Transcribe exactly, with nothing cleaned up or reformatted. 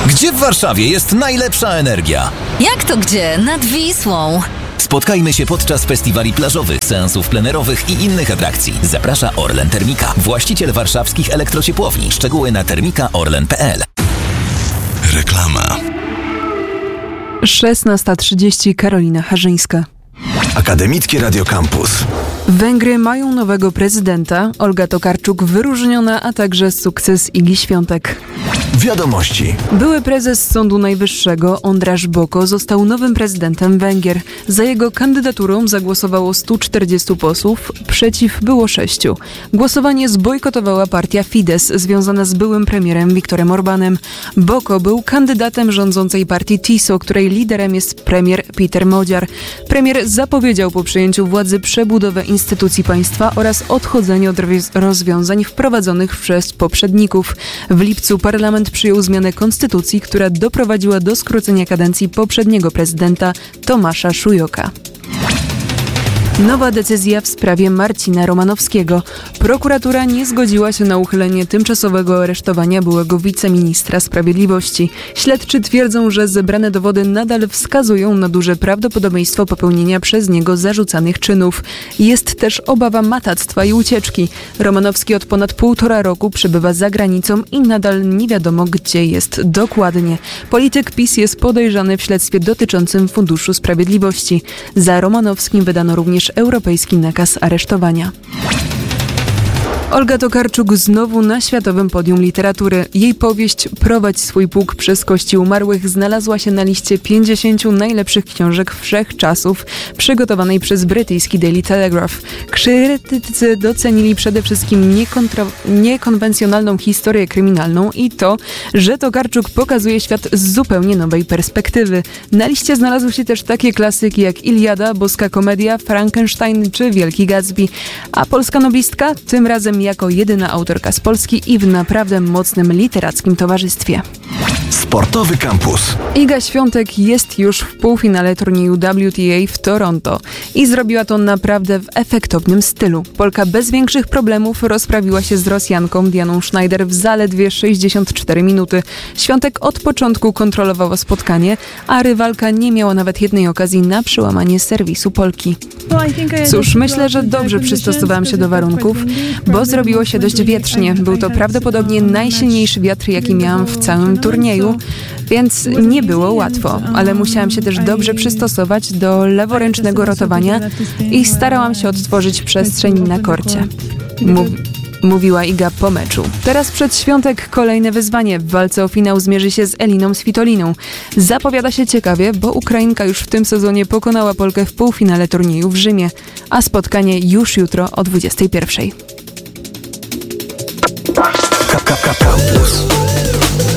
Gdzie w Warszawie jest najlepsza energia? Jak to gdzie? Nad Wisłą. Spotkajmy się podczas festiwali plażowych, seansów plenerowych i innych atrakcji. Zaprasza Orlen Termika, właściciel warszawskich elektrociepłowni. Szczegóły na termika orlen kropka p l. Reklama. szesnasta trzydzieści. Karolina Harzyńska. Akademickie Radio Campus. Węgry mają nowego prezydenta. Olga Tokarczuk wyróżniona, a także sukces Igi Świątek. Wiadomości. Były prezes Sądu Najwyższego András Boko został nowym prezydentem Węgier. Za jego kandydaturą zagłosowało stu czterdziestu posłów, przeciw było sześciu. Głosowanie zbojkotowała partia Fidesz związana z byłym premierem Viktorem Orbanem. Boko był kandydatem rządzącej partii TISO, której liderem jest premier Peter Modziar. Premier zapowiedział po przejęciu władzy przebudowę instytucji państwa oraz odchodzenie od rozwiązań wprowadzonych przez poprzedników. W lipcu parlament przyjął zmianę konstytucji, która doprowadziła do skrócenia kadencji poprzedniego prezydenta Tomasza Szujoka. Nowa decyzja w sprawie Marcina Romanowskiego. Prokuratura nie zgodziła się na uchylenie tymczasowego aresztowania byłego wiceministra sprawiedliwości. Śledczy twierdzą, że zebrane dowody nadal wskazują na duże prawdopodobieństwo popełnienia przez niego zarzucanych czynów. Jest też obawa matactwa i ucieczki. Romanowski od ponad półtora roku przebywa za granicą i nadal nie wiadomo, gdzie jest dokładnie. Polityk PiS jest podejrzany w śledztwie dotyczącym Funduszu Sprawiedliwości. Za Romanowskim wydano również europejski nakaz aresztowania. Olga Tokarczuk znowu na światowym podium literatury. Jej powieść Prowadź swój pług przez kości umarłych znalazła się na liście pięćdziesięciu najlepszych książek wszechczasów przygotowanej przez brytyjski Daily Telegraph. Krytycy docenili przede wszystkim niekontra- niekonwencjonalną historię kryminalną i to, że Tokarczuk pokazuje świat z zupełnie nowej perspektywy. Na liście znalazły się też takie klasyki jak Iliada, Boska Komedia, Frankenstein czy Wielki Gatsby. A polska noblistka tym razem jako jedyna autorka z Polski i w naprawdę mocnym literackim towarzystwie. Sportowy Campus. Iga Świątek jest już w półfinale turnieju W T A w Toronto i zrobiła to naprawdę w efektownym stylu. Polka bez większych problemów rozprawiła się z Rosjanką Dianą Schneider w zaledwie sześćdziesiąt cztery minuty. Świątek od początku kontrolowała spotkanie, a rywalka nie miała nawet jednej okazji na przełamanie serwisu Polki. Cóż, myślę, że dobrze przystosowałam się do warunków, bo zrobiło się dość wietrznie. Był to prawdopodobnie najsilniejszy wiatr, jaki miałam w całym turnieju, więc nie było łatwo, ale musiałam się też dobrze przystosować do leworęcznego rotowania i starałam się odtworzyć przestrzeń na korcie. Mów- Mówiła Iga po meczu. Teraz przed Świątek kolejne wyzwanie. W walce o finał zmierzy się z Eliną Svitoliną. Zapowiada się ciekawie, bo Ukrainka już w tym sezonie pokonała Polkę w półfinale turnieju w Rzymie, a spotkanie już jutro o dwudziestej pierwszej. Campus.